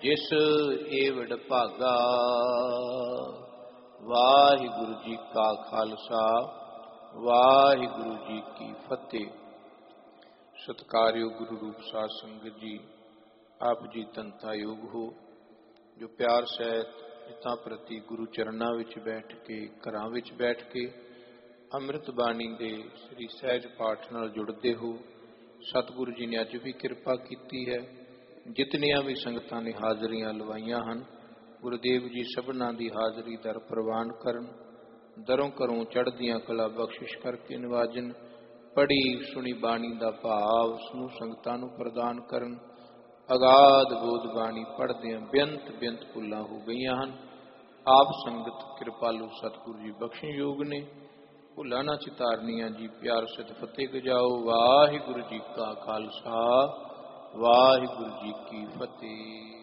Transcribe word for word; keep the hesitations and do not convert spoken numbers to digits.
ਜਿਸ ਏਵੜ ਭਾਗਾ। ਵਾਹਿਗੁਰੂ ਜੀ ਕਾ ਖਾਲਸਾ, ਵਾਹਿਗੁਰੂ ਜੀ ਕੀ ਫਤਿਹ। ਸਤਿਕਾਰਯੋਗ ਗੁਰੂ ਰੂਪ ਸਾਧ ਸੰਗਤ ਜੀ, ਆਪ ਜੀ ਧੰਤਾ ਯੋਗ ਹੋ, ਜੋ ਪਿਆਰ ਸਹਿਤ ਹਿਤਾਂ ਪ੍ਰਤੀ ਗੁਰੂ ਚਰਨਾਂ ਵਿੱਚ ਬੈਠ ਕੇ, ਘਰਾਂ ਵਿੱਚ ਬੈਠ ਕੇ ਅੰਮ੍ਰਿਤ ਬਾਣੀ ਦੇ ਸ੍ਰੀ ਸਹਿਜ ਪਾਠ ਨਾਲ ਜੁੜਦੇ ਹੋ। ਸਤਿਗੁਰੂ ਜੀ ਨੇ ਅੱਜ ਵੀ ਕਿਰਪਾ ਕੀਤੀ ਹੈ। ਜਿਤਨੀਆਂ ਵੀ ਸੰਗਤਾਂ ਨੇ ਹਾਜ਼ਰੀਆਂ ਲਵਾਈਆਂ ਹਨ, ਗੁਰੂਦੇਵ ਜੀ ਸਭਨਾਂ ਦੀ ਹਾਜ਼ਰੀ ਦਰ ਪ੍ਰਵਾਨ ਕਰਨ, ਦਰੋਂ ਘਰੋਂ ਚੜ੍ਹਦੀਆਂ ਕਲਾ ਬਖਸ਼ਿਸ਼ ਕਰਕੇ ਨਿਵਾਜਨ। ਪੜ੍ਹੀ ਸੁਣੀ ਬਾਣੀ ਦਾ ਭਾਵ ਸਮੂਹ ਸੰਗਤਾਂ ਨੂੰ ਪ੍ਰਦਾਨ ਕਰਨ। ਅਗਾਧ ਬੋਧ ਬਾਣੀ ਪੜ੍ਹਦਿਆਂ ਬੇਅੰਤ ਬੇਅੰਤ ਭੁੱਲਾਂ ਹੋ ਗਈਆਂ ਹਨ। ਆਪ ਸੰਗਤ ਕਿਰਪਾਲੂ ਸਤਿਗੁਰੂ ਜੀ ਬਖਸ਼ਣ ਯੋਗ ਨੇ, ਭੁੱਲਾਂ ਨਾ ਚਿਤਾਰਨੀਆਂ ਜੀ। ਪਿਆਰ ਸਿੱਧ ਫਤਿਹ ਗਜਾਓ। ਵਾਹਿਗੁਰੂ ਜੀ ਕਾ ਖਾਲਸਾ, ਵਾਹਿਗੁਰੂ ਜੀ ਕੀ ਫਤਿਹ।